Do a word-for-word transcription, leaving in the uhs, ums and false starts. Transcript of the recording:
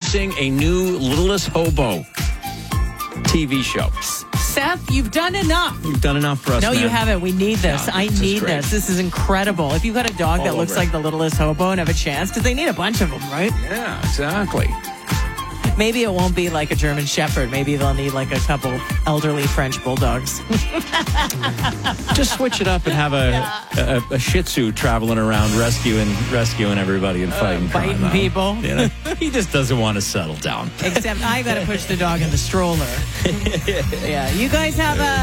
producing a new Littlest Hobo T V show. Seth, you've done enough. You've done enough for us, No, man. you haven't. We need this. No, I this is need great. this. This is incredible. If you've got a dog All that looks over it. like the Littlest Hobo and have a chance, because they need a bunch of them, right? Yeah, exactly. Maybe it won't be like a German Shepherd. Maybe they'll need like a couple elderly French bulldogs. Just switch it up and have a, a, a Shih Tzu traveling around rescuing rescuing everybody and fighting Uh, biting crime. people. You know? He just doesn't want to settle down. Except I got to push the dog in the stroller. Yeah, you guys have a